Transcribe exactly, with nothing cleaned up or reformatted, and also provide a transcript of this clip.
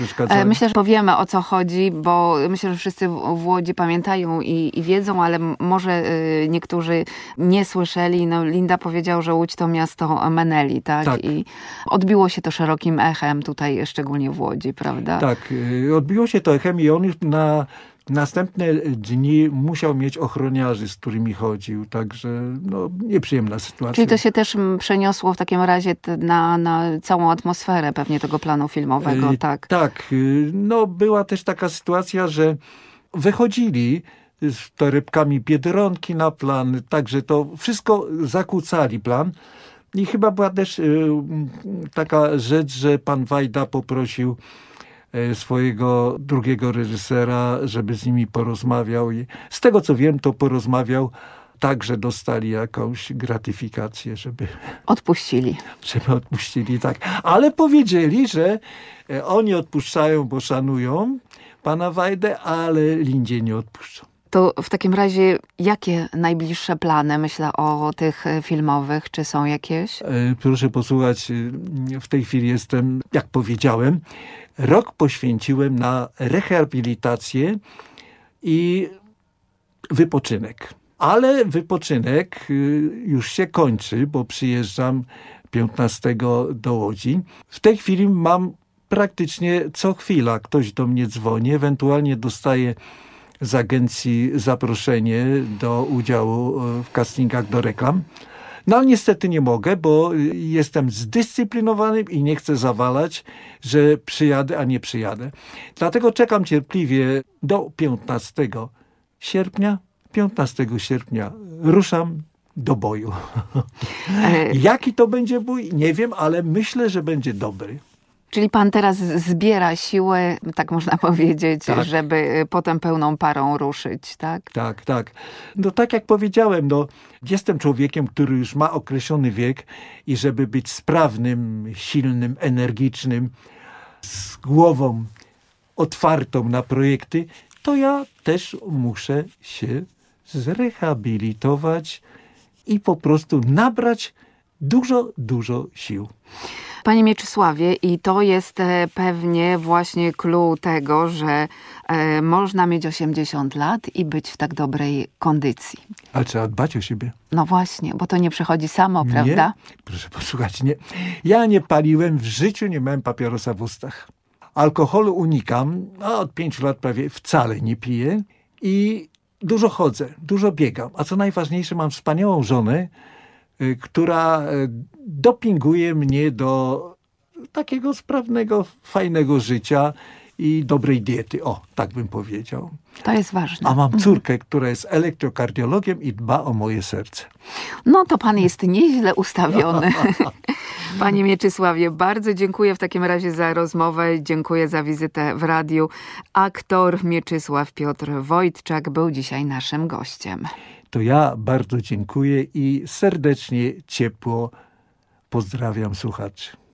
przeszkadzają. Myślę, że powiemy, o co chodzi, bo myślę, że wszyscy w Łodzi pamiętają i, i wiedzą, ale może niektórzy nie słyszeli. No, Linda powiedział, że Łódź to miasto Meneli, tak? tak? I odbiło się to szerokim echem tutaj, szczególnie w Łodzi, prawda? Tak, odbiło się to echem i on już na następne dni musiał mieć ochroniarzy, z którymi chodził, także no, nieprzyjemna sytuacja. Czyli to się też przeniosło w takim razie na, na całą atmosferę pewnie tego planu filmowego, tak? Tak, no była też taka sytuacja, że wychodzili z torebkami Biedronki na plan, także to wszystko zakłócali plan. I chyba była też y, taka rzecz, że pan Wajda poprosił swojego drugiego reżysera, żeby z nimi porozmawiał. I z tego co wiem, to porozmawiał tak, że dostali jakąś gratyfikację, żeby... Odpuścili. Żeby odpuścili, tak. Ale powiedzieli, że oni odpuszczają, bo szanują pana Wajdę, ale Lindzie nie odpuszczą. To w takim razie jakie najbliższe plany, myślę, o tych filmowych? Czy są jakieś? Proszę posłuchać, w tej chwili jestem, jak powiedziałem, rok poświęciłem na rehabilitację i wypoczynek. Ale wypoczynek już się kończy, bo przyjeżdżam piętnastego do Łodzi. W tej chwili mam praktycznie co chwila ktoś do mnie dzwoni, ewentualnie dostaję z agencji zaproszenie do udziału w castingach do reklam. No ale niestety nie mogę, bo jestem zdyscyplinowany i nie chcę zawalać, że przyjadę, a nie przyjadę. Dlatego czekam cierpliwie do piętnastego sierpnia. piętnastego sierpnia ruszam do boju. Jaki to będzie bój? Nie wiem, ale myślę, że będzie dobry. Czyli pan teraz zbiera siły, tak można powiedzieć, tak, żeby potem pełną parą ruszyć, tak? Tak, tak. No tak jak powiedziałem, no jestem człowiekiem, który już ma określony wiek i żeby być sprawnym, silnym, energicznym, z głową otwartą na projekty, to ja też muszę się zrehabilitować i po prostu nabrać dużo, dużo sił. Panie Mieczysławie, i to jest pewnie właśnie clue tego, że e, można mieć osiemdziesiąt lat i być w tak dobrej kondycji. Ale trzeba dbać o siebie. No właśnie, bo to nie przychodzi samo, nie? Prawda? Proszę posłuchać, nie. Ja nie paliłem, w życiu nie miałem papierosa w ustach. Alkoholu unikam, no od pięciu lat prawie wcale nie piję i dużo chodzę, dużo biegam. A co najważniejsze, mam wspaniałą żonę, która dopinguje mnie do takiego sprawnego, fajnego życia i dobrej diety. O, tak bym powiedział. To jest ważne. A mam córkę, która jest elektrokardiologiem i dba o moje serce. No to pan jest nieźle ustawiony. Panie Mieczysławie, bardzo dziękuję w takim razie za rozmowę. Dziękuję za wizytę w radiu. Aktor Mieczysław Piotr Wojtczak był dzisiaj naszym gościem. To ja bardzo dziękuję i serdecznie, ciepło pozdrawiam słuchaczy.